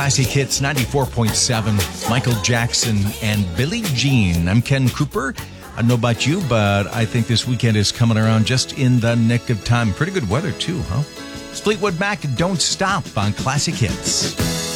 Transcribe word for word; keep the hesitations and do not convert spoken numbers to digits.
Classic Hits ninety-four point seven, Michael Jackson and Billie Jean. I'm Ken Cooper. I don't know about you, but I think this weekend is coming around just in the nick of time. Pretty good weather, too, huh? It's Fleetwood Mac, Don't Stop on Classic Hits.